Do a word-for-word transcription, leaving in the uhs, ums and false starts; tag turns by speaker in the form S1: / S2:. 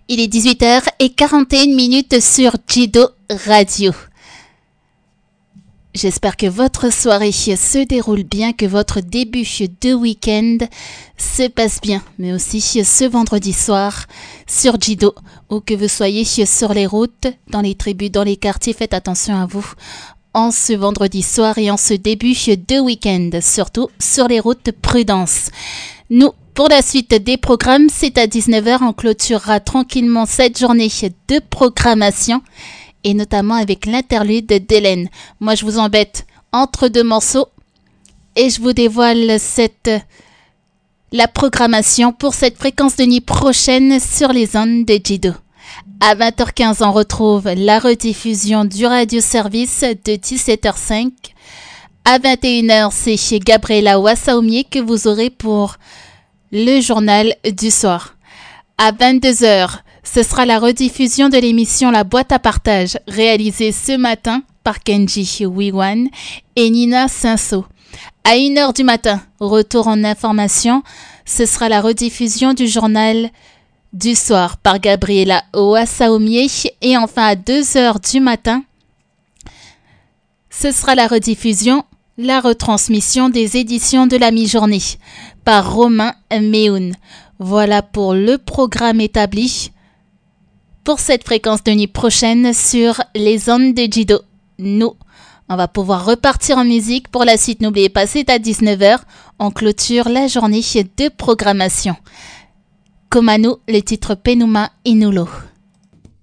S1: Il est dix-huit heures quarante et une minutes sur Jido Radio. J'espère que votre soirée se déroule bien, que votre début de week-end se passe bien, mais aussi ce vendredi soir sur Jido, où que vous soyez sur les routes, dans les tribus, dans les quartiers, faites attention à vous en ce vendredi soir et en ce début de week-end, surtout sur les routes, prudence. Nous, pour la suite des programmes, c'est à dix-neuf heures, on clôturera tranquillement cette journée de programmation et notamment avec l'interlude d'Hélène. Moi, je vous embête entre deux morceaux et je vous dévoile cette, la programmation pour cette fréquence de nuit prochaine sur les ondes de Jido. À vingt heures quinze, on retrouve la rediffusion du radio-service de dix-sept heures cinq. À vingt et une heures, c'est chez Gabriela Wassaomier que vous aurez pour le journal du soir. À vingt-deux heures, ce sera la rediffusion de l'émission La Boîte à Partage, réalisée ce matin par Kenji Wiwan et Nina Cinceau. À une heure du matin, retour en information, ce sera la rediffusion du journal du soir par Gabriela Wassaomier. Et enfin, à deux heures du matin, ce sera la rediffusion, la retransmission des éditions de la mi-journée par Romain Méhoun. Voilà pour le programme établi pour cette fréquence de nuit prochaine sur les ondes de Jido. Nous, on va pouvoir repartir en musique. Pour la suite, n'oubliez pas, c'est à dix-neuf heures. On clôture la journée de programmation. Comme à nous, le titre Penuma Inulo.